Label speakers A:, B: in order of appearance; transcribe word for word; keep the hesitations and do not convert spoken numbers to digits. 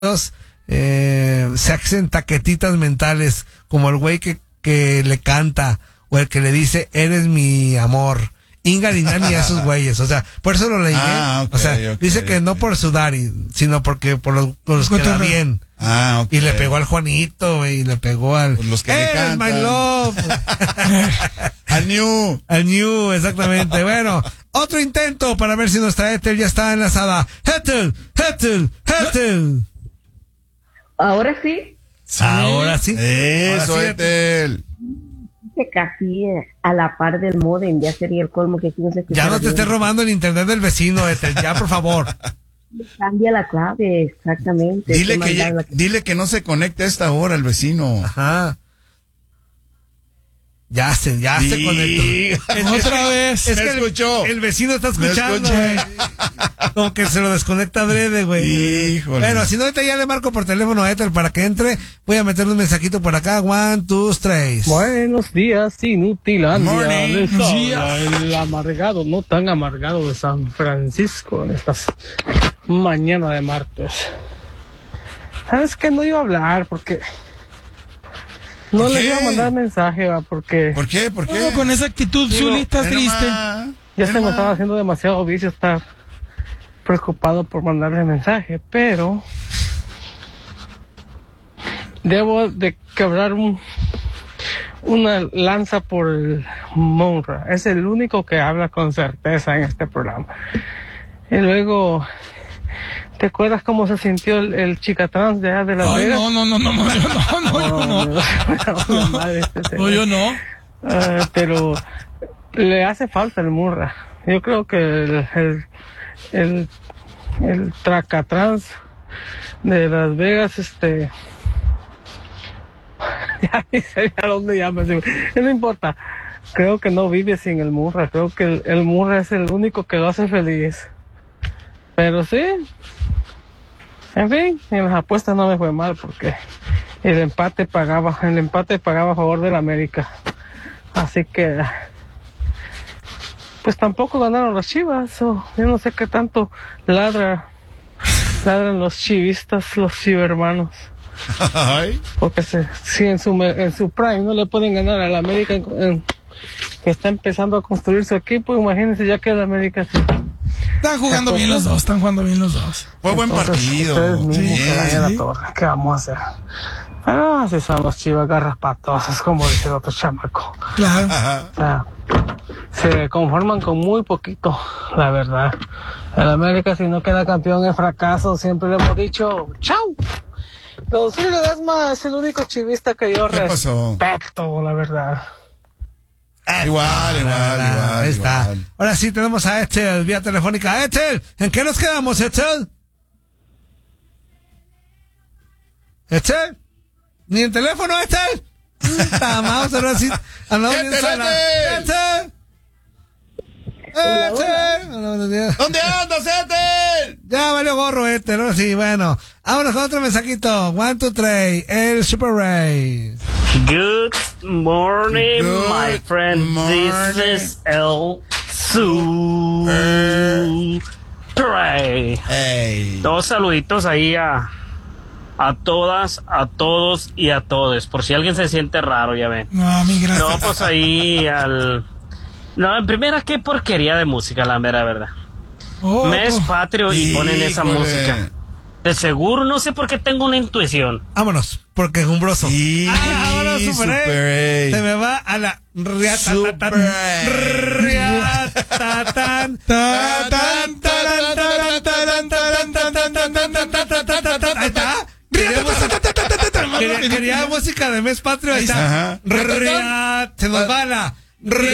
A: eh, se hacen taquetitas mentales, como el güey que, que le canta, o el que le dice, eres mi amor. Inga ni a esos güeyes, o sea, por eso lo leí.
B: Ah, okay,
A: o sea,
B: okay,
A: dice que
B: okay.
A: no por su daddy, sino porque por los, por los que da bien.
B: Ah, okay.
A: Y le pegó al Juanito, güey, y le pegó al...
B: Pues los que le
A: ¡Eres
B: cantan.
A: my love!
B: Al New.
A: Al New, exactamente. Bueno, otro intento para ver si nuestra Ethel ya está enlazada. Ethel, Ethel, Ethel.
C: Ahora sí.
B: Sí.
A: Ahora sí.
B: Eso,
A: Ahora sí,
B: Ethel.
C: Casi a la par del modem, ya sería el colmo que aquí no se
A: Ya no te estés robando el internet del vecino, Ethel, ya por favor.
C: Cambia la clave, exactamente.
B: Dile que, ya,
C: la...
B: dile que no se conecte a esta hora el vecino.
A: Ajá. Ya se, ya
B: sí.
A: se conectó. Es,
D: Otra vez.
A: Es
B: me
A: que
B: escuchó.
A: El, el vecino está
B: Me
A: escuchando,
B: escuché.
A: güey. Como que se lo desconecta adrede, güey.
B: Híjole.
A: Bueno, si no, ahorita ya le marco por teléfono a Ethel para que entre. Voy a meterle un mensajito por acá. One, two, tres.
E: Buenos días, Inutilandia.
B: Morning.
E: Les habla
D: Días.
E: el amargado, no tan amargado de San Francisco en estas mañana de martes. ¿Sabes qué? No iba a hablar porque... No
B: ¿Por
E: les
B: qué?
E: iba a mandar mensaje, va, porque
B: ¿Por qué? ¿Por qué?
D: Bueno, con esa actitud,
E: Digo,
D: Zuli, estás
B: Ven
D: triste.
B: nomás.
E: ya
B: Ven
E: se me
B: nomás.
E: estaba haciendo demasiado vicio estar preocupado por mandarle mensaje, pero debo de quebrar un, una lanza por el Monra. Es el único que habla con certeza en este programa. Y luego, ¿te acuerdas cómo se sintió el, el chica trans de allá de Las
D: Ay,
E: Vegas?
D: no, no, no, no, no, yo no, no, yo no. No, yo no.
E: Ah, pero le hace falta el Murra. Yo creo que el el, el, el Tracatrans de Las Vegas, este, ya ni sé a dónde llama, no importa. Creo que no vive sin el Murra. Creo que el, el Murra es el único que lo hace feliz. Pero sí, en fin, en las apuestas no me fue mal porque el empate pagaba, el empate pagaba a favor del América. Así que, pues tampoco ganaron las Chivas. O yo no sé qué tanto ladra, ladran los chivistas, los chivermanos.
B: Ay.
E: Porque se, si en su en su prime no le pueden ganar al América, en, en, que está empezando a construir su equipo, imagínense ya que el América sí.
D: Están jugando bien los dos, están jugando bien los dos.
B: Fue buen
E: Entonces,
B: partido.
E: ustedes mismos
B: Sí,
E: se vayan a
D: sí.
E: la torre. ¿Qué vamos a hacer? Ah, si son los Chivas garras patosas, como dice el otro chamaco.
D: Claro.
B: Ajá.
E: O sea, se conforman con muy poquito, la verdad. El América, si no queda campeón, es fracaso. Siempre le hemos dicho, ¡chau! Pero sí, Ledesma es el único chivista que yo
B: ¿Qué pasó?
E: respeto, la verdad.
B: Igual, igual,
A: Ah,
B: igual.
A: ahí está.
B: igual.
A: Ahora sí tenemos a Ethel vía telefónica. Ethel, ¿en qué nos quedamos, Ethel? ¿Ethel? ¿Ni en teléfono, Ethel? Vamos ahora sí. Andamos bien
B: Ethel,
A: sana.
B: Ethel.
A: Ethel. Ethel. Hola, buenos días.
B: ¿Dónde andas, Ethel?
A: Ya valió gorro, Ethel. Ahora sí, bueno. Vámonos con otro mensajito. One, two, three. El Super Ray.
F: Good morning,
B: Good
F: my friend.
B: morning.
F: This is El Super.
B: Hey.
F: Dos saluditos ahí a, a todas, a todos y a todos. Por si alguien se siente raro, ya ven.
D: No, mi gracias.
F: No, pues ahí al. No, en primera, qué porquería de música, la mera verdad.
D: Oh,
F: Mes
D: oh.
F: patrio y ponen esa
B: Híjole.
F: música. De seguro, no sé por qué tengo una intuición.
A: Vámonos, porque es un broso.
B: Sí,
A: Ah, ahora Super,
B: Super
A: Ray.
B: Ray.
A: Se me va a la riata
B: Super
A: tan
B: Ray.
A: riata tan tan tan taran, taran, taran, taran, tan, tan, tan, tan, tan, tan, tan, tan, tan. Ahí está. Quería música- Quería, quería música de mes patrio. Ahí está.
B: Ajá.
A: Riata. Se nos va la